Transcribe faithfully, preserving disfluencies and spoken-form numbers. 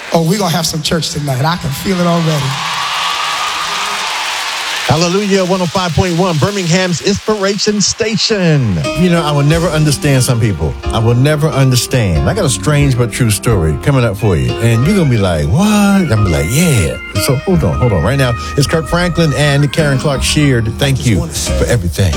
Oh, we're going to have some church tonight. I can feel it already. Hallelujah, one oh five point one, Birmingham's Inspiration Station. You know, I will never understand some people. I will never understand. I got a strange but true story coming up for you. And you're going to be like, what? I'm going to be like, yeah. So hold on, hold on. Right now, it's Kirk Franklin and Karen Clark Sheard. Thank you for everything.